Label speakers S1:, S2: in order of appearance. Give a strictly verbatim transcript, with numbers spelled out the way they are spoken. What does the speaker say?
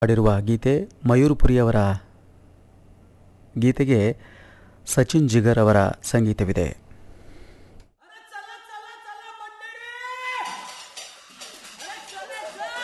S1: ಹಾಡಿರುವ ಗೀತೆ ಮಯೂರ್ಪುರಿಯವರ ಗೀತೆಗೆ ಸಚಿನ್ ಜಿಗರ್ ಅವರ ಸಂಗೀತವಿದೆ.
S2: अरे चला चला चला मंडळी, अरे चला चला